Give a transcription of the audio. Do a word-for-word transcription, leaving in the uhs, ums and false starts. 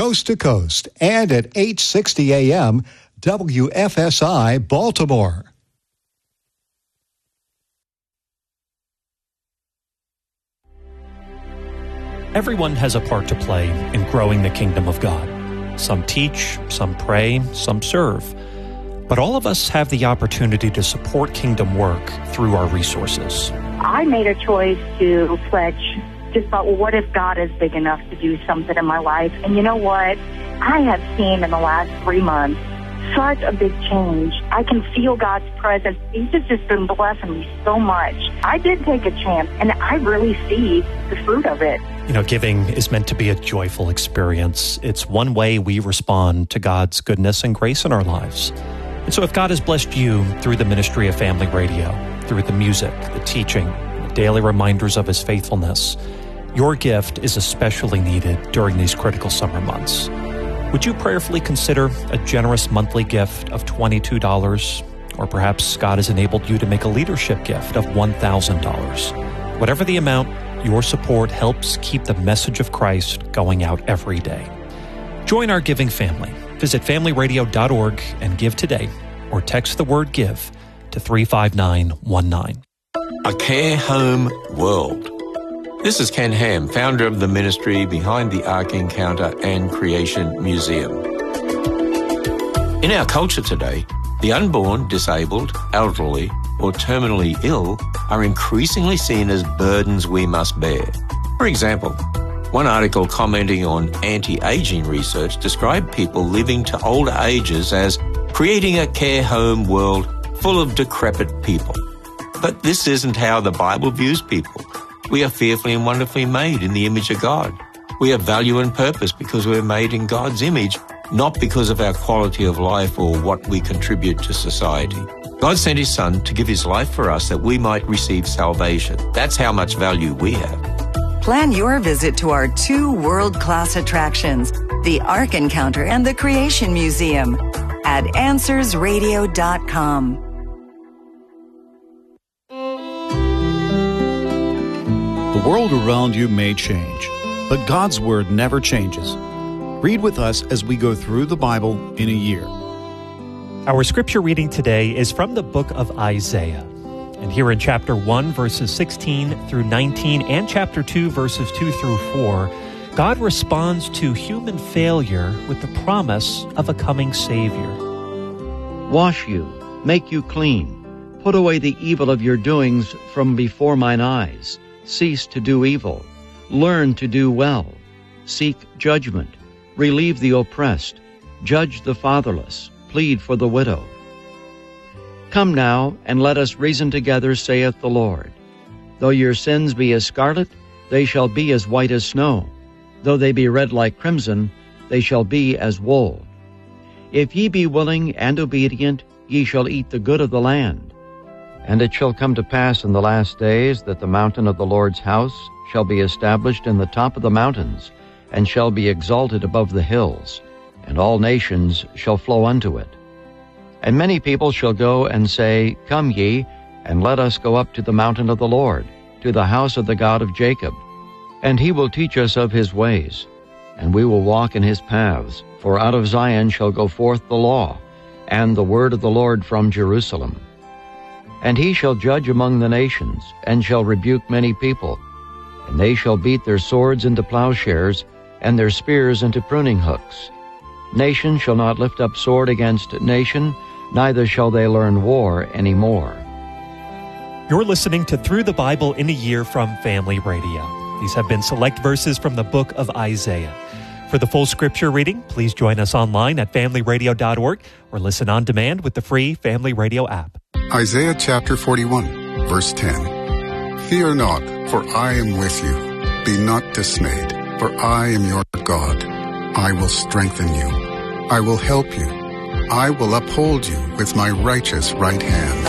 coast to coast, and at eight sixty A M, W F S I Baltimore. Everyone has a part to play in growing the kingdom of God. Some teach, some pray, some serve. But all of us have the opportunity to support kingdom work through our resources. I made a choice to pledge. Just thought, well, what if God is big enough to do something in my life? And you know what? I have seen in the last three months such a big change. I can feel God's presence. He's just, just been blessing me so much. I did take a chance, and I really see the fruit of it. You know, giving is meant to be a joyful experience. It's one way we respond to God's goodness and grace in our lives. And so if God has blessed you through the ministry of Family Radio, through the music, the teaching, the daily reminders of His faithfulness, your gift is especially needed during these critical summer months. Would you prayerfully consider a generous monthly gift of twenty-two dollars? Or perhaps God has enabled you to make a leadership gift of one thousand dollars. Whatever the amount, your support helps keep the message of Christ going out every day. Join our giving family. Visit family radio dot org and give today, or text the word GIVE to three five nine one nine. A Care Home World. This is Ken Ham, founder of the ministry behind the Ark Encounter and Creation Museum. In our culture today, the unborn, disabled, elderly, or terminally ill are increasingly seen as burdens we must bear. For example, one article commenting on anti-aging research described people living to older ages as creating a care home world full of decrepit people. But this isn't how the Bible views people. We are fearfully and wonderfully made in the image of God. We have value and purpose because we're made in God's image, not because of our quality of life or what we contribute to society. God sent His Son to give His life for us that we might receive salvation. That's how much value we have. Plan your visit to our two world-class attractions, the Ark Encounter and the Creation Museum, at answers radio dot com. The world around you may change, but God's Word never changes. Read with us as we go through the Bible in a year. Our scripture reading today is from the book of Isaiah. And here in chapter one, verses sixteen through nineteen, and chapter two, verses two through four, God responds to human failure with the promise of a coming Savior. Wash you, make you clean. Put away the evil of your doings from before mine eyes. Cease to do evil. Learn to do well. Seek judgment. Relieve the oppressed. Judge the fatherless. Plead for the widow. Come now, and let us reason together, saith the Lord. Though your sins be as scarlet, they shall be as white as snow. Though they be red like crimson, they shall be as wool. If ye be willing and obedient, ye shall eat the good of the land. And it shall come to pass in the last days that the mountain of the Lord's house shall be established in the top of the mountains, and shall be exalted above the hills, and all nations shall flow unto it. And many people shall go and say, Come ye, and let us go up to the mountain of the Lord, to the house of the God of Jacob. And he will teach us of his ways, and we will walk in his paths. For out of Zion shall go forth the law, and the word of the Lord from Jerusalem. And he shall judge among the nations, and shall rebuke many people. And they shall beat their swords into plowshares, and their spears into pruning hooks. Nation shall not lift up sword against nation, neither shall they learn war any more. You're listening to Through the Bible in a Year from Family Radio. These have been select verses from the book of Isaiah. For the full scripture reading, please join us online at family radio dot org or listen on demand with the free Family Radio app. Isaiah chapter forty-one, verse ten. Fear not, for I am with you. Be not dismayed, for I am your God. I will strengthen you. I will help you. I will uphold you with my righteous right hand.